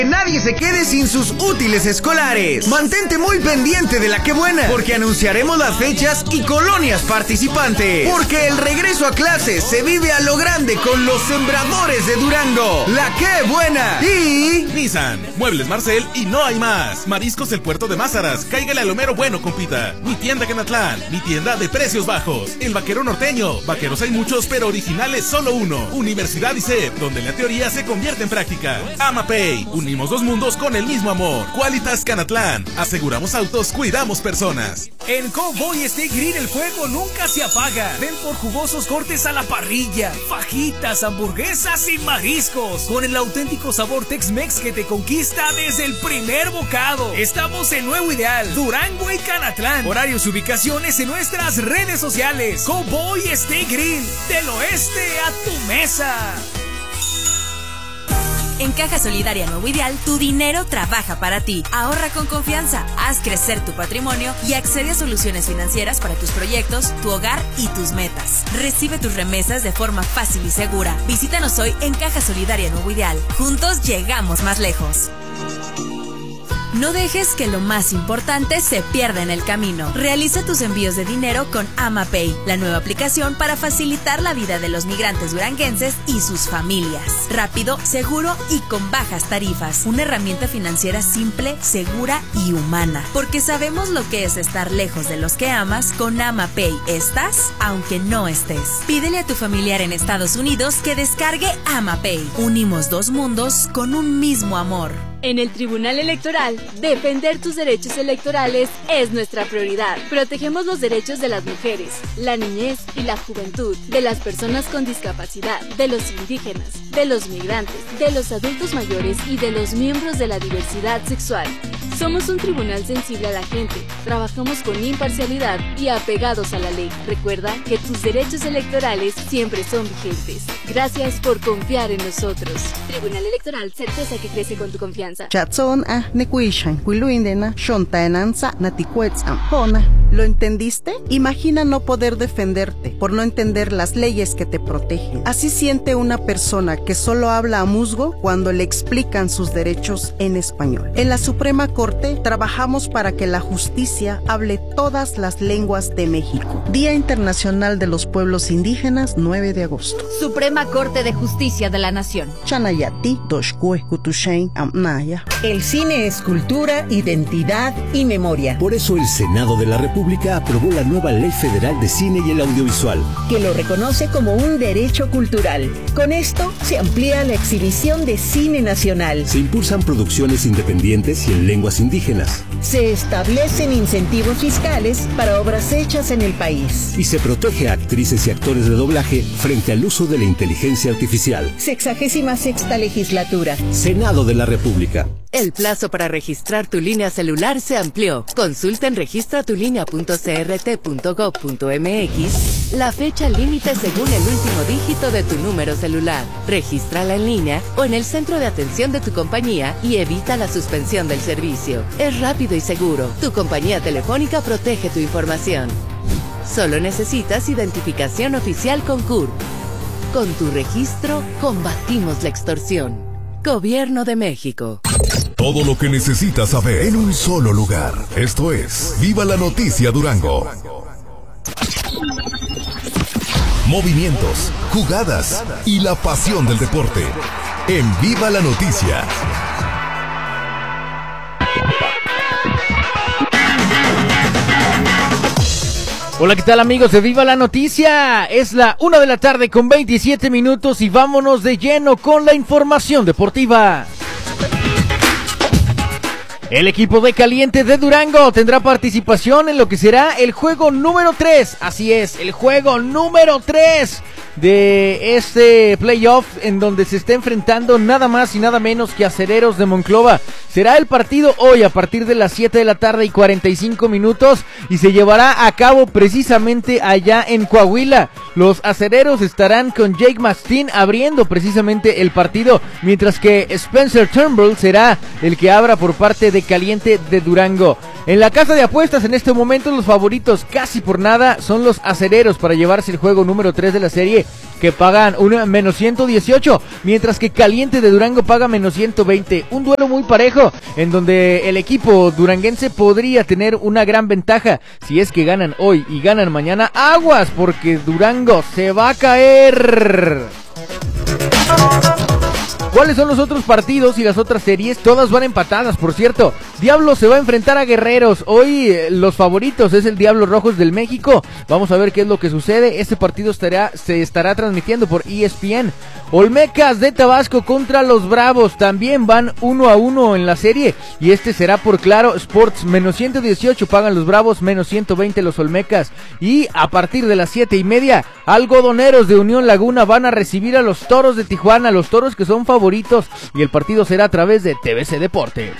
Que nadie se quede sin sus útiles escolares. Mantente muy pendiente de La Qué Buena, porque anunciaremos las fechas y colonias participantes. Porque el regreso a clases se vive a lo grande con los sembradores de Durango. La Qué Buena y Nissan, Muebles Marcel y no hay más. Mariscos El Puerto de Mázaras, cáigale a lo mero bueno, compita. Mi tienda Canatlán, mi tienda de precios bajos. El Vaquero Norteño, vaqueros hay muchos, pero originales solo uno. Universidad ICEP, donde la teoría se convierte en práctica. AmaPay, unimos dos mundos con el mismo amor. Qualitas Canatlán, aseguramos autos, cuidamos personas. En Cowboy Steak Grill el fuego nunca se apaga. Ven por jugosos cortes a la parrilla, fajitas, hamburguesas y mariscos, con el auténtico sabor Tex-Mex que te conquista desde el primer bocado. Estamos en Nuevo Ideal, Durango y Canatlán. Horarios y ubicaciones en nuestras redes sociales. Cowboy Steak Grill, del oeste a tu mesa. En Caja Solidaria Nuevo Ideal, tu dinero trabaja para ti. Ahorra con confianza, haz crecer tu patrimonio y accede a soluciones financieras para tus proyectos, tu hogar y tus metas. Recibe tus remesas de forma fácil y segura. Visítanos hoy en Caja Solidaria Nuevo Ideal. Juntos llegamos más lejos. No dejes que lo más importante se pierda en el camino. Realiza tus envíos de dinero con AmaPay, la nueva aplicación para facilitar la vida de los migrantes duranguenses y sus familias. Rápido, seguro y con bajas tarifas. Una herramienta financiera simple, segura y humana. Porque sabemos lo que es estar lejos de los que amas. Con AmaPay estás, aunque no estés. Pídele a tu familiar en Estados Unidos que descargue AmaPay. Unimos dos mundos con un mismo amor. En el Tribunal Electoral, defender tus derechos electorales es nuestra prioridad. Protegemos los derechos de las mujeres, la niñez y la juventud, de las personas con discapacidad, de los indígenas, de los migrantes, de los adultos mayores y de los miembros de la diversidad sexual. Somos un tribunal sensible a la gente, trabajamos con imparcialidad y apegados a la ley. Recuerda que tus derechos electorales siempre son vigentes. Gracias por confiar en nosotros. Tribunal Electoral, certeza que crece con tu confianza. ¿Lo entendiste? Imagina no poder defenderte por no entender las leyes que te protegen. Así siente una persona que solo habla a musgo cuando le explican sus derechos en español. En la Suprema Corte trabajamos para que la justicia hable todas las lenguas de México. Día Internacional de los Pueblos Indígenas, 9 de agosto. Suprema Corte de Justicia de la Nación. Chanayati, Doshkue, Kutushain, Amnaya. El cine es cultura, identidad y memoria. Por eso el Senado de la República aprobó la nueva Ley Federal de Cine y el Audiovisual, que lo reconoce como un derecho cultural. Con esto se amplía la exhibición de cine nacional. Se impulsan producciones independientes y en lenguas indígenas. Se establecen incentivos fiscales para obras hechas en el país. Y se protege a actrices y actores de doblaje frente al uso de la inteligencia artificial. 66ª Legislatura. Senado de la República. El plazo para registrar tu línea celular se amplió. Consulta en registratulinea.crt.gov.mx la fecha límite según el último dígito de tu número celular. Regístrala en línea o en el centro de atención de tu compañía y evita la suspensión del servicio. Es rápido y seguro. Tu compañía telefónica protege tu información. Solo necesitas identificación oficial con CURP. Con tu registro, combatimos la extorsión. Gobierno de México. Todo lo que necesitas saber en un solo lugar. Esto es Viva la Noticia Durango. Movimientos, jugadas y la pasión del deporte. En Viva la Noticia. Hola, ¿qué tal amigos de Viva la Noticia? Es la 1 de la tarde con 27 minutos y vámonos de lleno con la información deportiva. El equipo de Caliente de Durango tendrá participación en lo que será el juego número 3. Así es, el juego número 3 de este playoff en donde se está enfrentando nada más y nada menos que Acereros de Monclova. Será el partido hoy a partir de las 7 de la tarde y 45 minutos y se llevará a cabo precisamente allá en Coahuila. Los Acereros estarán con Jake Mastin abriendo precisamente el partido, mientras que Spencer Turnbull será el que abra por parte de Caliente de Durango. En la casa de apuestas en este momento los favoritos casi por nada son los Acereros para llevarse el juego número 3 de la serie que pagan un menos 118, mientras que Caliente de Durango paga menos 120. Un duelo muy parejo, en donde el equipo duranguense podría tener una gran ventaja. Si es que ganan hoy y ganan mañana, aguas, porque Durango se va a caer. ¿Cuáles son los otros partidos y las otras series? Todas van empatadas, por cierto. Diablos se va a enfrentar a Guerreros. Hoy los favoritos es el Diablos Rojos del México. Vamos a ver qué es lo que sucede. Este partido se estará transmitiendo por ESPN. Olmecas de Tabasco contra los Bravos. También van 1-1 en la serie. Y este será por Claro Sports. Menos 118 pagan los Bravos, menos 120 los Olmecas. Y a partir de las 7:30, Algodoneros de Unión Laguna van a recibir a los Toros de Tijuana. Los Toros que son favoritos. Y el partido será a través de TVC Deportes.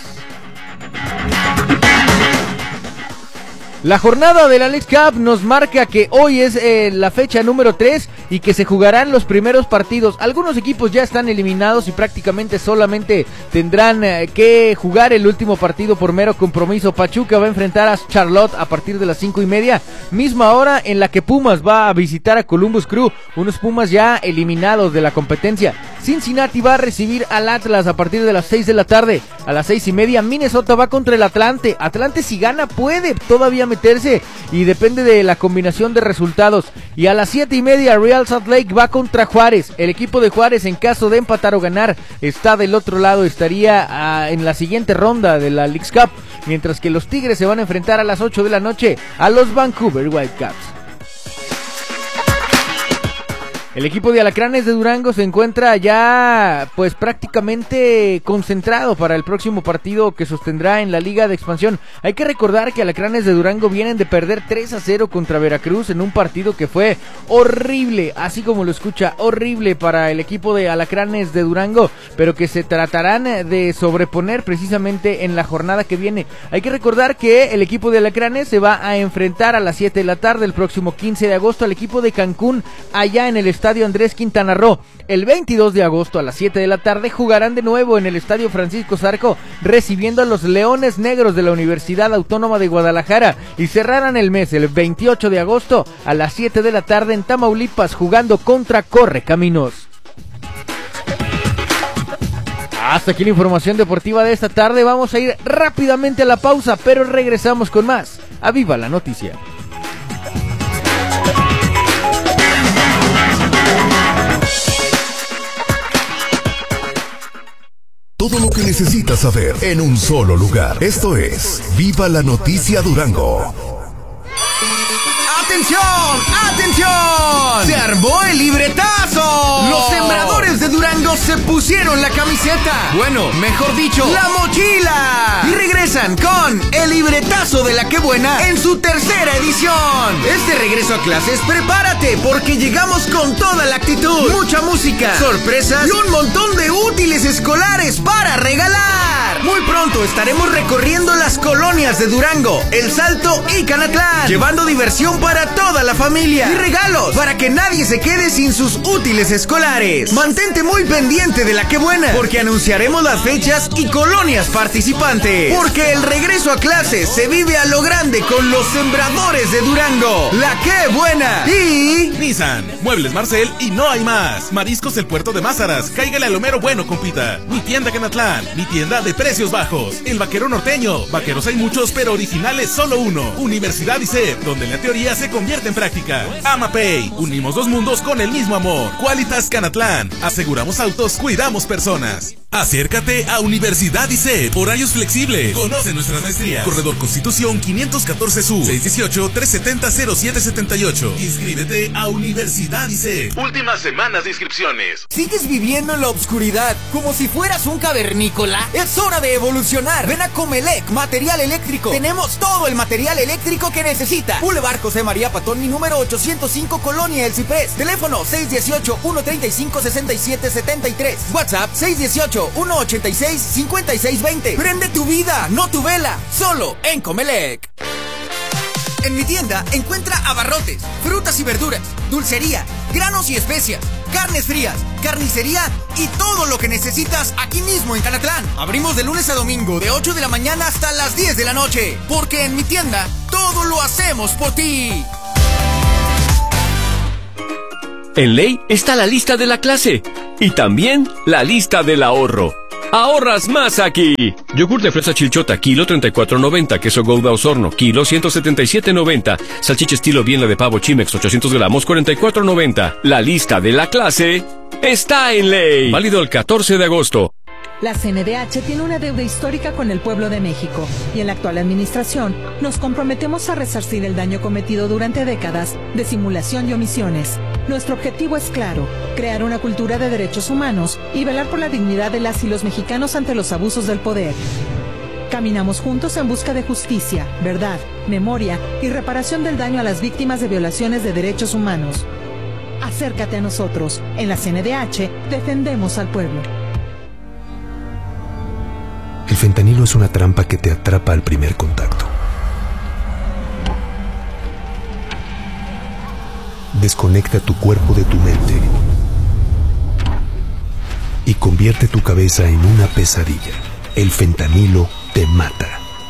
La jornada de la Leagues Cup nos marca que hoy es la fecha número 3 y que se jugarán los primeros partidos. Algunos equipos ya están eliminados y prácticamente solamente tendrán que jugar el último partido por mero compromiso. Pachuca va a enfrentar a Charlotte a partir de las 5:30, misma hora en la que Pumas va a visitar a Columbus Crew, unos Pumas ya eliminados de la competencia. Cincinnati va a recibir al Atlas a partir de las 6 de la tarde. A las 6:30 Minnesota va contra el Atlante. Atlante, si gana, puede todavía meterse y depende de la combinación de resultados. Y a las 7:30 Real Salt Lake va contra Juárez. El equipo de Juárez, en caso de empatar o ganar, está del otro lado, estaría en la siguiente ronda de la Leagues Cup, mientras que los Tigres se van a enfrentar a las 8 de la noche a los Vancouver Whitecaps. El equipo de Alacranes de Durango se encuentra ya pues prácticamente concentrado para el próximo partido que sostendrá en la Liga de Expansión. Hay que recordar que Alacranes de Durango vienen de perder 3-0 contra Veracruz en un partido que fue horrible, así como lo escucha, horrible para el equipo de Alacranes de Durango, pero que se tratarán de sobreponer precisamente en la jornada que viene. Hay que recordar que el equipo de Alacranes se va a enfrentar a las 7 de la tarde el próximo 15 de agosto al equipo de Cancún allá en el Estadio Andrés Quintana Roo. El 22 de agosto a las 7 de la tarde jugarán de nuevo en el Estadio Francisco Zarco, recibiendo a los Leones Negros de la Universidad Autónoma de Guadalajara, y cerrarán el mes el 28 de agosto a las 7 de la tarde en Tamaulipas jugando contra Correcaminos. Hasta aquí la información deportiva de esta tarde. Vamos a ir rápidamente a la pausa, pero regresamos con más a Viva la Noticia. Todo lo que necesitas saber en un solo lugar. Esto es Viva la Noticia Durango. ¡Atención! ¡Atención! ¡Se armó el libretazo! Los sembradores de Durango se pusieron la camiseta. Bueno, mejor dicho, la mochila. Y regresan con el libretazo de la que buena en su tercera edición. Este regreso a clases, prepárate, porque llegamos con toda la actitud. Mucha música, sorpresas y un montón de útiles escolares para regalar. Muy pronto estaremos recorriendo las colonias de Durango, El Salto y Canatlán, llevando diversión para toda la familia y regalos para que nadie se quede sin sus útiles escolares. Mantente muy pendiente de la que buena, porque anunciaremos las fechas y colonias participantes, porque el regreso a clases se vive a lo grande con los sembradores de Durango. La que buena y Nissan, Muebles Marcel y no hay más. Mariscos El Puerto de Mázaras, cáigale al Homero Bueno, compita. Mi tienda Canatlán, mi tienda de precios bajos. El Vaquero Norteño, vaqueros hay muchos pero originales solo uno. Universidad ICEP, donde la teoría se convierte en práctica. AmaPay, unimos dos mundos con el mismo amor. Qualitas Canatlán, aseguramos autos, cuidamos personas. Acércate a Universidad ICEP, horarios flexibles. Conoce nuestras maestrías. Corredor Constitución 514 Sur, 618-370-0778. Inscríbete a Universidad ICEP. Últimas semanas de inscripciones. ¿Sigues viviendo en la obscuridad como si fueras un cavernícola? Es hora de evolucionar. Ven a Comelec, material eléctrico. Tenemos todo el material eléctrico que necesitas. Boulevard José María Patón, mi número 805, Colonia El Ciprés. Teléfono 618-135-6773. WhatsApp 618-186-5620. Prende tu vida, no tu vela. Solo en Comelec. En mi tienda encuentra abarrotes, frutas y verduras, dulcería, granos y especias, carnes frías, carnicería y todo lo que necesitas aquí mismo en Canatlán. Abrimos de lunes a domingo de 8 de la mañana hasta las 10 de la noche, porque en mi tienda todo lo hacemos por ti. En Ley está la lista de la clase y también la lista del ahorro. ¡Ahorras más aquí! Yogur de fresa Chilchota, kilo 34.90. Queso Gouda Osorno, kilo 177.90. Salchicha estilo Bienla de pavo Chimex, 800 gramos, 44.90. La lista de la clase está en Ley. Válido el 14 de agosto. La CNDH tiene una deuda histórica con el pueblo de México y en la actual administración nos comprometemos a resarcir el daño cometido durante décadas de simulación y omisiones. Nuestro objetivo es claro, crear una cultura de derechos humanos y velar por la dignidad de las y los mexicanos ante los abusos del poder. Caminamos juntos en busca de justicia, verdad, memoria y reparación del daño a las víctimas de violaciones de derechos humanos. Acércate a nosotros. En la CNDH defendemos al pueblo. El fentanilo es una trampa que te atrapa al primer contacto. Desconecta tu cuerpo de tu mente y convierte tu cabeza en una pesadilla. El fentanilo te mata.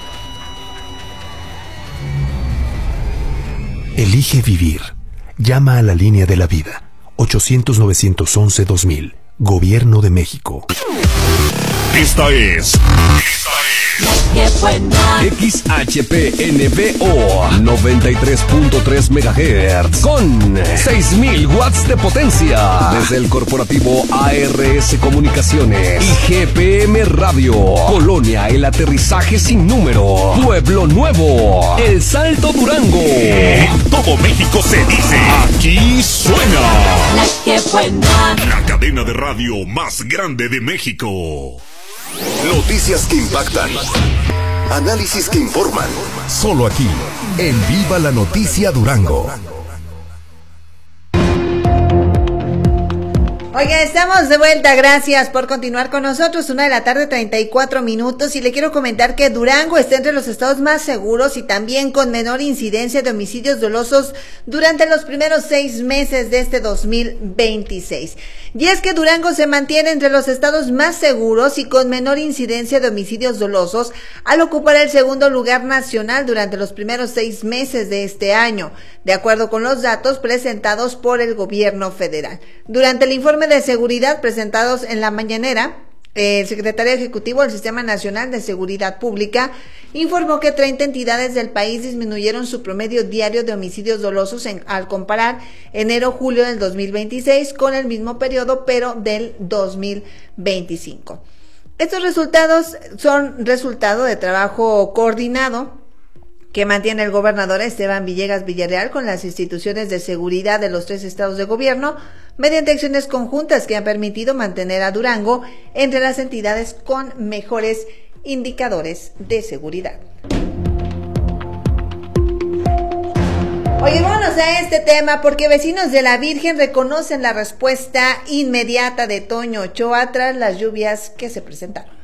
Elige vivir. Llama a la línea de la vida. 800-911-2000. Gobierno de México. Esta es XHPNBO 93.3 MHz con 6.000 watts de potencia desde el corporativo ARS Comunicaciones y GPM Radio. Colonia El Aterrizaje Sin Número, Pueblo Nuevo, El Salto Durango. En todo México se dice, aquí suena La que buena, la cadena de radio más grande de México. Noticias que impactan. Análisis que informan. Solo aquí, en Viva la Noticia Durango. Oiga, estamos de vuelta, gracias por continuar con nosotros, 1:34 p.m. y le quiero comentar que Durango está entre los estados más seguros y también con menor incidencia de homicidios dolosos durante los primeros 6 meses de este 2026. Y es que Durango se mantiene entre los estados más seguros y con menor incidencia de homicidios dolosos al ocupar el segundo lugar nacional durante los primeros 6 meses de este año, de acuerdo con los datos presentados por el gobierno federal. Durante el informe de seguridad presentados en la mañanera, el secretario ejecutivo del Sistema Nacional de Seguridad Pública informó que 30 entidades del país disminuyeron su promedio diario de homicidios dolosos al comparar enero-julio del 2026 con el mismo periodo, pero del 2025. Estos resultados son resultado de trabajo coordinado que mantiene el gobernador Esteban Villegas Villarreal con las instituciones de seguridad de los 3 estados de gobierno, mediante acciones conjuntas que han permitido mantener a Durango entre las entidades con mejores indicadores de seguridad. Oye, vámonos a este tema porque vecinos de La Virgen reconocen la respuesta inmediata de Toño Ochoa tras las lluvias que se presentaron.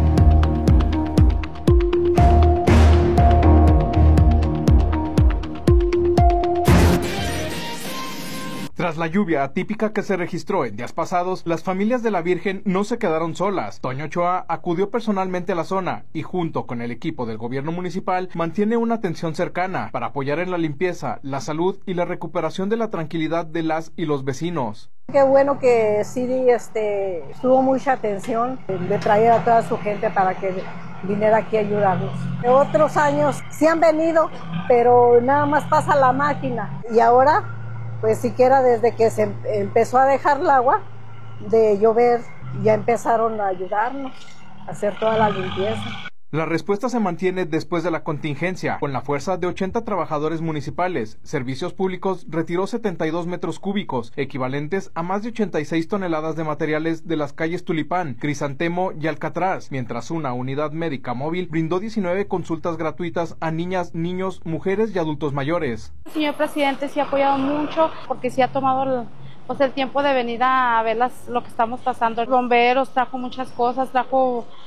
Tras la lluvia atípica que se registró en días pasados, las familias de La Virgen no se quedaron solas. Toño Ochoa acudió personalmente a la zona y junto con el equipo del gobierno municipal mantiene una atención cercana para apoyar en la limpieza, la salud y la recuperación de la tranquilidad de las y los vecinos. Qué bueno que sí tuvo mucha atención de traer a toda su gente para que viniera aquí a ayudarnos. Otros años sí han venido, pero nada más pasa la máquina y ahora pues siquiera desde que se empezó a dejar el agua de llover, ya empezaron a ayudarnos a hacer toda la limpieza. La respuesta se mantiene después de la contingencia. Con la fuerza de 80 trabajadores municipales, Servicios Públicos retiró 72 metros cúbicos, equivalentes a más de 86 toneladas de materiales de las calles Tulipán, Crisantemo y Alcatraz, mientras una unidad médica móvil brindó 19 consultas gratuitas a niñas, niños, mujeres y adultos mayores. El señor presidente sí ha apoyado mucho porque sí ha tomado el tiempo de venir a ver lo que estamos pasando. Bomberos trajo muchas cosas, trajo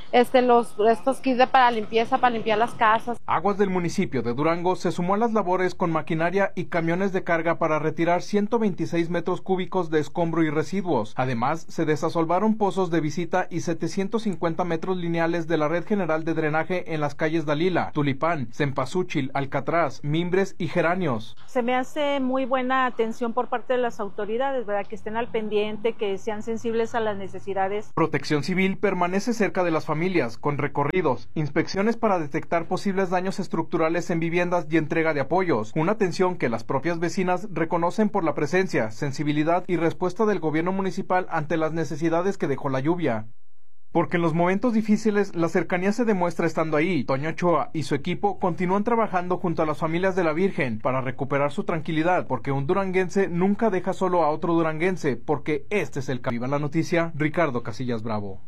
estos kits para limpieza, para limpiar las casas. Aguas del municipio de Durango se sumó a las labores con maquinaria y camiones de carga para retirar 126 metros cúbicos de escombro y residuos. Además, se desasolvaron pozos de visita y 750 metros lineales de la red general de drenaje en las calles Dalila, Tulipán, Cempasúchil, Alcatraz, Mimbres y Geranios. Se me hace muy buena atención por parte de las autoridades, ¿verdad? Que estén al pendiente, que sean sensibles a las necesidades. Protección Civil permanece cerca de las familias, con recorridos, inspecciones para detectar posibles daños estructurales en viviendas y entrega de apoyos. Una atención que las propias vecinas reconocen por la presencia, sensibilidad y respuesta del gobierno municipal ante las necesidades que dejó la lluvia. Porque en los momentos difíciles la cercanía se demuestra estando ahí. Toño Ochoa y su equipo continúan trabajando junto a las familias de la Virgen para recuperar su tranquilidad, porque un duranguense nunca deja solo a otro duranguense, porque este es el camino. Viva la noticia, Ricardo Casillas Bravo.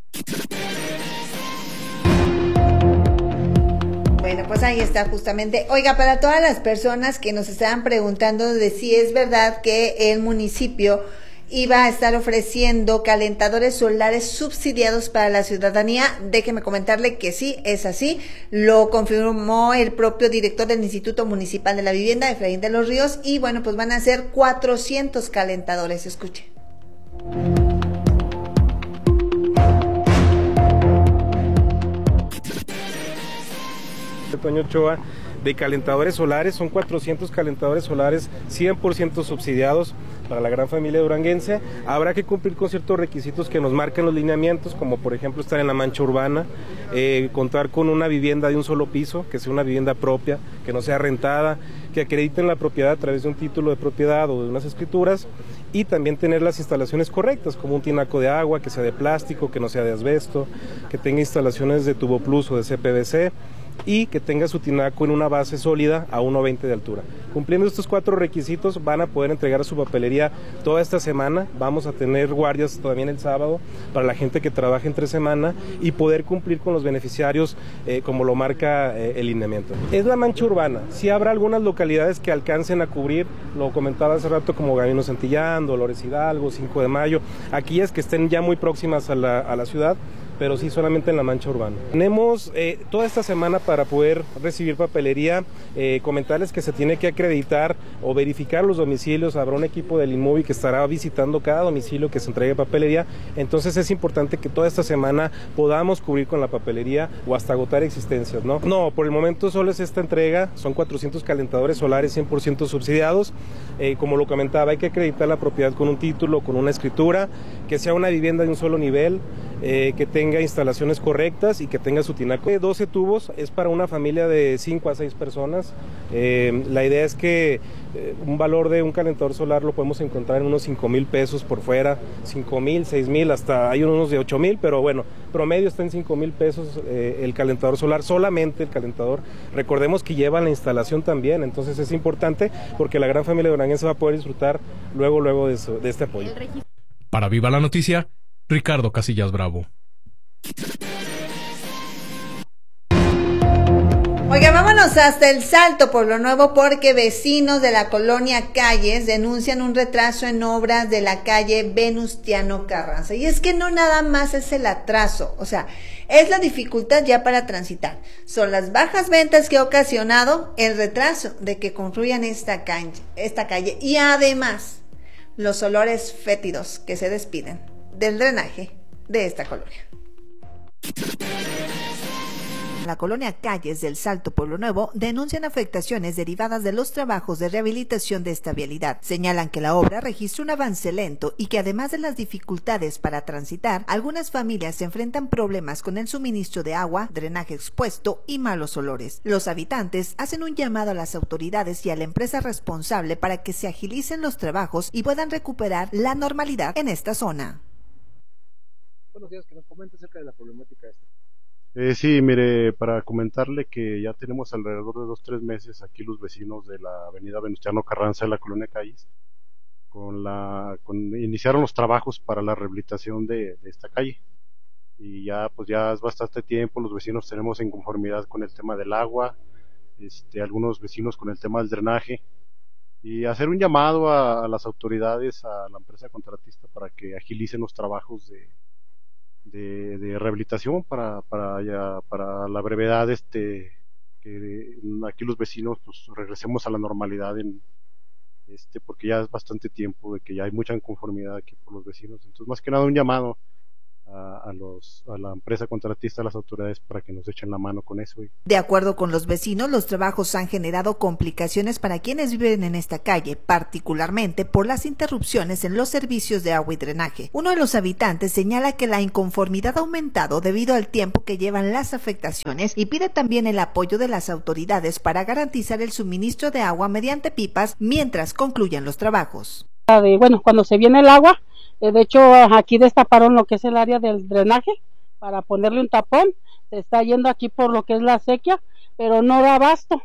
Bueno, pues ahí está justamente. Oiga, para todas las personas que nos estaban preguntando de si es verdad que el municipio iba a estar ofreciendo calentadores solares subsidiados para la ciudadanía, déjeme comentarle que sí, es así. Lo confirmó el propio director del Instituto Municipal de la Vivienda, Efraín de los Ríos, y bueno, pues van a ser 400 calentadores. Escuche. Toño Ochoa, de calentadores solares, son 400 calentadores solares 100% subsidiados para la gran familia duranguense. Habrá que cumplir con ciertos requisitos que nos marcan los lineamientos, como por ejemplo estar en la mancha urbana, contar con una vivienda de un solo piso, que sea una vivienda propia, que no sea rentada, que acrediten la propiedad a través de un título de propiedad o de unas escrituras, y también tener las instalaciones correctas, como un tinaco de agua, que sea de plástico, que no sea de asbesto, que tenga instalaciones de tubo plus o de CPVC, y que tenga su tinaco en una base sólida a 1.20 de altura. Cumpliendo estos 4 requisitos van a poder entregar su papelería toda esta semana. Vamos a tener guardias también el sábado para la gente que trabaja entre semana y poder cumplir con los beneficiarios como lo marca el lineamiento. Es la mancha urbana. Sí habrá algunas localidades que alcancen a cubrir, lo comentaba hace rato, como Gabino Santillán, Dolores Hidalgo, 5 de Mayo, aquellas que estén ya muy próximas a la ciudad, pero sí solamente en la mancha urbana. Tenemos toda esta semana para poder recibir papelería, comentarles que se tiene que acreditar o verificar los domicilios. Habrá un equipo del INMOVI que estará visitando cada domicilio que se entregue papelería, entonces es importante que toda esta semana podamos cubrir con la papelería o hasta agotar existencias, ¿no? No, por el momento solo es esta entrega, son 400 calentadores solares 100% subsidiados. Como lo comentaba, hay que acreditar la propiedad con un título, con una escritura, que sea una vivienda de un solo nivel, que tenga instalaciones correctas y que tenga su tinaco. 12 tubos es para una familia de 5 a 6 personas. La idea es que un valor de un calentador solar lo podemos encontrar en unos 5,000 pesos por fuera, 5,000, 6,000, hasta hay unos de 8,000, pero bueno, promedio está en 5,000 pesos el calentador solar, solamente el calentador. Recordemos que lleva la instalación también, entonces es importante porque la gran familia duranguense va a poder disfrutar luego de este apoyo. Para Viva la Noticia, Ricardo Casillas Bravo. Oiga, vámonos hasta El Salto, Pueblo Nuevo, porque vecinos de la colonia Calles denuncian un retraso en obras de la calle Venustiano Carranza. Y es que no nada más es el atraso, o sea, es la dificultad ya para transitar. Son las bajas ventas que ha ocasionado el retraso de que construyan esta calle. Y además, los olores fétidos que se despiden del drenaje de esta colonia. La colonia Calles del Salto, Pueblo Nuevo, denuncian afectaciones derivadas de los trabajos de rehabilitación de esta vialidad. Señalan que la obra registra un avance lento y que además de las dificultades para transitar, algunas familias se enfrentan problemas con el suministro de agua, drenaje expuesto y malos olores. Los habitantes hacen un llamado a las autoridades y a la empresa responsable para que se agilicen los trabajos y puedan recuperar la normalidad en esta zona. Buenos días, que nos comente acerca de la problemática esta. Sí, mire, para comentarle que ya tenemos alrededor de 2-3 meses aquí los vecinos de la avenida Venustiano Carranza de la colonia Calles iniciaron los trabajos para la rehabilitación de esta calle, y ya es bastante tiempo. Los vecinos tenemos inconformidad con el tema del agua, algunos vecinos con el tema del drenaje, y hacer un llamado a las autoridades, a la empresa contratista, para que agilicen los trabajos de rehabilitación para la brevedad, que aquí los vecinos pues regresemos a la normalidad porque ya es bastante tiempo de que ya hay mucha inconformidad aquí por los vecinos. Entonces, más que nada, un llamado a la empresa contratista, a las autoridades, para que nos echen la mano con eso. De acuerdo con los vecinos, los trabajos han generado complicaciones para quienes viven en esta calle, particularmente por las interrupciones en los servicios de agua y drenaje. Uno de los habitantes señala que la inconformidad ha aumentado debido al tiempo que llevan las afectaciones y pide también el apoyo de las autoridades para garantizar el suministro de agua mediante pipas mientras concluyen los trabajos. Bueno, cuando se viene el agua, de hecho aquí destaparon lo que es el área del drenaje para ponerle un tapón. Se está yendo aquí por lo que es la sequía, pero no da abasto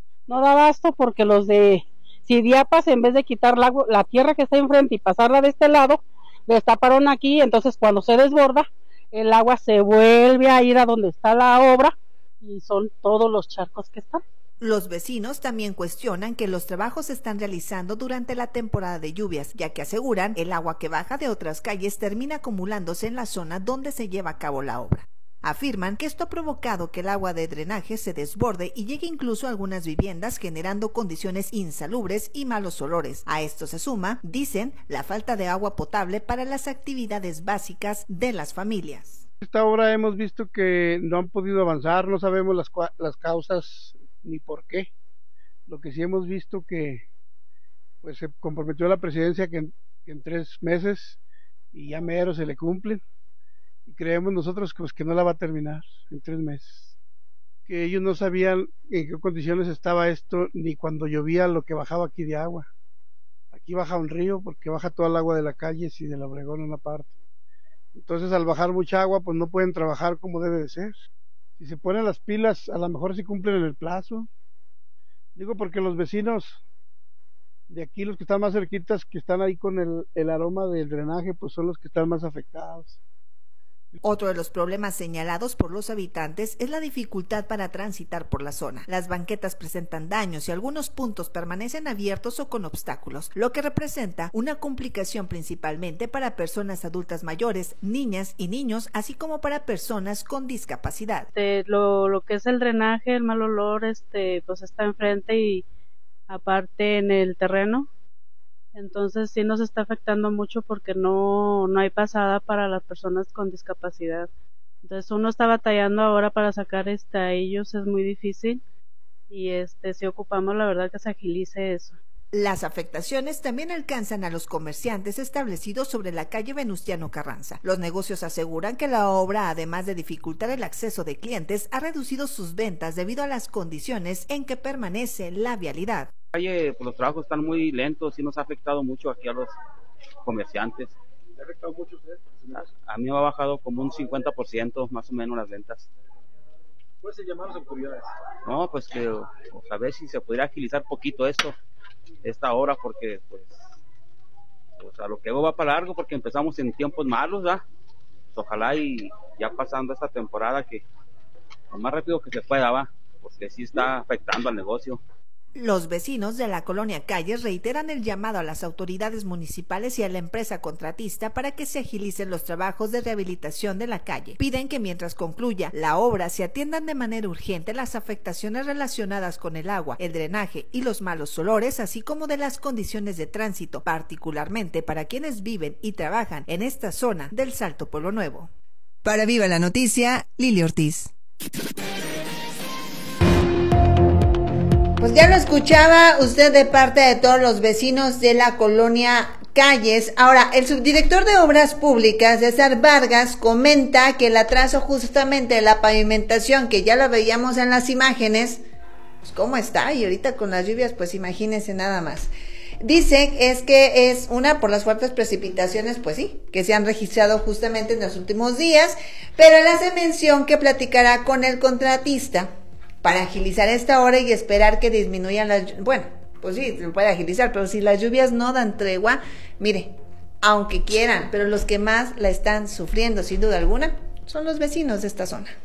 porque los de Sidiapas, en vez de quitar la tierra que está enfrente y pasarla de este lado, destaparon aquí. Entonces cuando se desborda, el agua se vuelve a ir a donde está la obra y son todos los charcos que están. Los vecinos también cuestionan que los trabajos se están realizando durante la temporada de lluvias, ya que aseguran el agua que baja de otras calles termina acumulándose en la zona donde se lleva a cabo la obra. Afirman que esto ha provocado que el agua de drenaje se desborde y llegue incluso a algunas viviendas, generando condiciones insalubres y malos olores. A esto se suma, dicen, la falta de agua potable para las actividades básicas de las familias. Esta obra hemos visto que no han podido avanzar, no sabemos las causas ni por qué. Lo que sí hemos visto que pues se comprometió la presidencia que en 3 meses y ya mero se le cumplen, y creemos nosotros pues que no la va a terminar en 3 meses, que ellos no sabían en qué condiciones estaba esto ni cuando llovía lo que bajaba aquí de agua. Aquí baja un río porque baja toda el agua de la calle y de la Obregón en una parte. Entonces al bajar mucha agua pues no pueden trabajar como debe de ser. Si se ponen las pilas, a lo mejor sí cumplen en el plazo. Digo porque los vecinos de aquí, los que están más cerquitas, que están ahí con el aroma del drenaje, pues son los que están más afectados. Otro de los problemas señalados por los habitantes es la dificultad para transitar por la zona. Las banquetas presentan daños y algunos puntos permanecen abiertos o con obstáculos, lo que representa una complicación principalmente para personas adultas mayores, niñas y niños, así como para personas con discapacidad. Lo que es el drenaje, el mal olor, pues está enfrente y aparte en el terreno. Entonces sí nos está afectando mucho porque no hay pasada para las personas con discapacidad. Entonces uno está batallando ahora para sacar a ellos, es muy difícil, y si ocupamos la verdad que se agilice eso. Las afectaciones también alcanzan a los comerciantes establecidos sobre la calle Venustiano Carranza. Los negocios aseguran que la obra, además de dificultar el acceso de clientes, ha reducido sus ventas debido a las condiciones en que permanece la vialidad. Pues los trabajos están muy lentos y nos ha afectado mucho aquí a los comerciantes. ¿Le ha afectado mucho a usted? A mí me ha bajado como un 50% más o menos las ventas. ¿Puede ser llamar a las autoridades? No, pues que a ver si se pudiera agilizar poquito esta obra, porque pues a lo que va para largo, porque empezamos en tiempos malos, ¿verdad? Pues ojalá y ya pasando esta temporada que lo más rápido que se pueda, va, porque sí está afectando al negocio. Los vecinos de la colonia Calles reiteran el llamado a las autoridades municipales y a la empresa contratista para que se agilicen los trabajos de rehabilitación de la calle. Piden que mientras concluya la obra se atiendan de manera urgente las afectaciones relacionadas con el agua, el drenaje y los malos olores, así como de las condiciones de tránsito, particularmente para quienes viven y trabajan en esta zona del Salto Pueblo Nuevo. Para Viva la Noticia, Lili Ortiz. Pues ya lo escuchaba usted de parte de todos los vecinos de la colonia Calles. Ahora, el subdirector de Obras Públicas, César Vargas, comenta que el atraso justamente de la pavimentación, que ya lo veíamos en las imágenes, pues cómo está, y ahorita con las lluvias, pues imagínense nada más. Dice es que es una por las fuertes precipitaciones, pues sí, que se han registrado justamente en los últimos días, pero él hace mención que platicará con el contratista para agilizar esta hora y esperar que disminuyan las... Bueno, pues sí, se puede agilizar, pero si las lluvias no dan tregua, mire, aunque quieran, pero los que más la están sufriendo, sin duda alguna, son los vecinos de esta zona.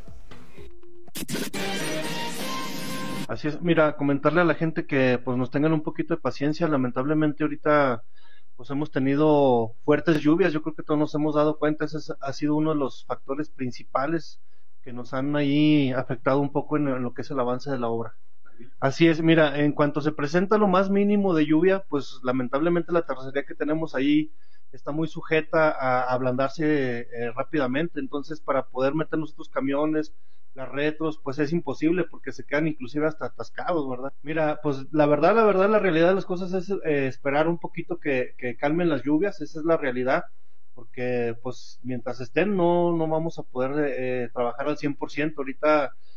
Así es, mira, comentarle a la gente que pues nos tengan un poquito de paciencia. Lamentablemente ahorita pues hemos tenido fuertes lluvias. Yo creo que todos nos hemos dado cuenta, ese ha sido uno de los factores principales que nos han ahí afectado un poco en lo que es el avance de la obra. Así es, mira, en cuanto se presenta lo más mínimo de lluvia, pues lamentablemente la terracería que tenemos ahí está muy sujeta a ablandarse rápidamente. Entonces, para poder meter nuestros camiones, las retros, pues es imposible porque se quedan inclusive hasta atascados, ¿verdad? Mira, pues la verdad, la realidad de las cosas es esperar un poquito que calmen las lluvias. Esa es la realidad, porque pues mientras estén no vamos a poder trabajar al 100%. Ahorita